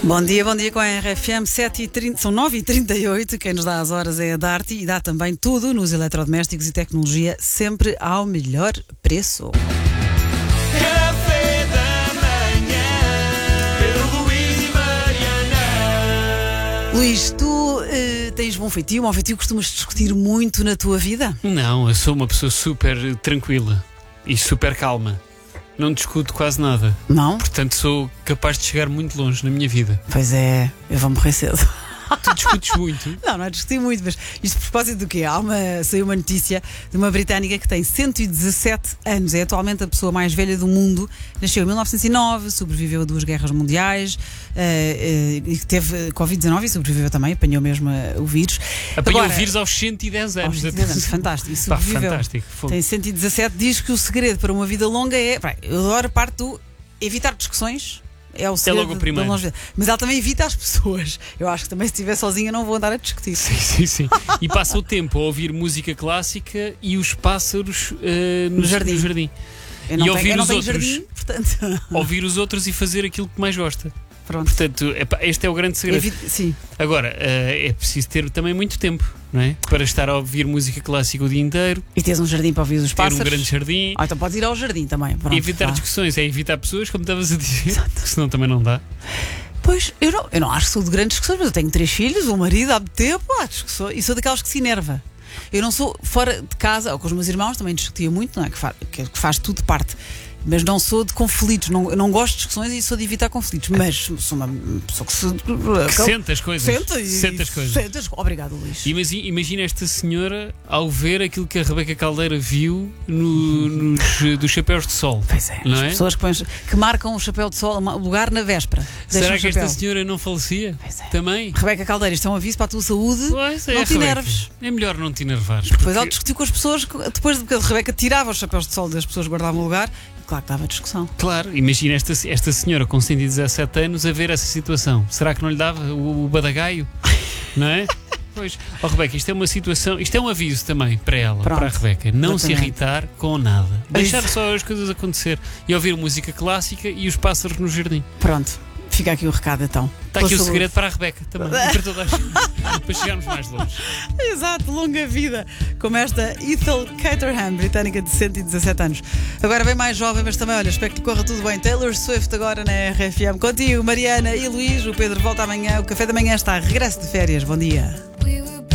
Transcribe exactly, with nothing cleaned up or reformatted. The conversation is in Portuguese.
Bom dia, bom dia com a R F M sete e trinta, são nove e trinta e oito. Quem nos dá as horas é a Darty e dá também tudo nos eletrodomésticos e tecnologia, sempre ao melhor preço. Café da manhã, Pedro, Luís e Mariana. Luís, tu eh, tens bom feitio? Bom feitio costumas discutir muito na tua vida? Não, eu sou uma pessoa super tranquila e super calma. Não discuto quase nada. Não? Portanto, sou capaz de chegar muito longe na minha vida. Pois é, eu vou morrer cedo. Tu discutes muito? Não, não é discutir muito, mas isto a propósito do quê? Há uma, saiu uma notícia de uma britânica que tem cento e dezassete anos, é atualmente a pessoa mais velha do mundo, nasceu em mil novecentos e nove, sobreviveu a duas guerras mundiais, uh, uh, e teve covid dezenove e sobreviveu também, apanhou mesmo uh, o vírus. Apanhou Agora, o vírus aos cento e dez anos. aos cento e dez anos, fantástico, e Pá, sobreviveu. fantástico. Fogo. Tem cento e dezassete, diz que o segredo para uma vida longa é, pá, eu adoro a parte do evitar discussões. É o segredo logo o primeiro. da longevidade. Mas ela também evita as pessoas. Eu acho que também se estiver sozinha não vou andar a discutir. Sim, sim, sim. E passa o tempo a ouvir música clássica e os pássaros uh, no, No jardim. no jardim. Eu não E tenho, ouvir eu não os tenho outros. jardim, portanto. Ouvir os outros e fazer aquilo que mais gosta. Pronto. Portanto, epá, este é o grande segredo. Evite- sim. Agora, uh, é preciso ter também muito tempo, não é? Para estar a ouvir música clássica o dia inteiro, E tens um jardim para ouvir os ter pássaros. um grande jardim. Ah, então podes ir ao jardim também. Pronto, E evitar tá. discussões, é evitar pessoas, como estavas a dizer, senão também não dá. Pois, eu não, eu não acho que sou de grandes discussões, mas eu tenho três filhos, um marido há muito tempo, há discussões, e sou daquelas que se enerva. Eu não sou fora de casa, ou com os meus irmãos também discutia muito, não é? Que faz, que faz tudo parte. Mas não sou de conflitos, não, eu não gosto de discussões e sou de evitar conflitos. Mas sou uma pessoa que se. Que sente as coisas. Senta e. Sente as coisas. Senta as- Obrigado, Luís. Imagina, imagina esta senhora ao ver aquilo que a Rebeca Caldeira viu no, nos, dos chapéus de sol. Pois é, Não as é? pessoas que, põem, que marcam o chapéu de sol, o lugar na véspera. Será Deixam o que esta chapéu. senhora não falecia? Pois é. Também? Rebeca Caldeira, isto é um aviso para a tua saúde. Pois é, não te Rebeca. enerves. É melhor não te enervares. Depois porque- ela discutiu com as pessoas, depois de que a Rebeca tirava os chapéus de sol das pessoas guardavam o lugar, e claro que dava discussão. Claro, imagina esta, esta senhora com cento e dezassete anos a ver essa situação. Será que não lhe dava o, o badagaio? Não é? Pois, oh, Rebeca, isto é uma situação, isto é um aviso também para ela, Pronto. para a Rebeca. Não se Exatamente. irritar com nada. Deixar Isso. só as coisas acontecer e ouvir música clássica e os pássaros no jardim. Pronto, fica aqui o recado então. Está Pela aqui o saúde. segredo para a Rebeca também. E para toda a gente. Para chegarmos mais longe. Exato, longa vida, como esta Ethel Caterham, britânica de cento e dezassete anos. Agora bem mais jovem, mas também, olha, espero que lhe corra tudo bem. Taylor Swift agora na R F M. Contigo, Mariana e Luís. O Pedro volta amanhã. O Café da Manhã está a regresso de férias. Bom dia.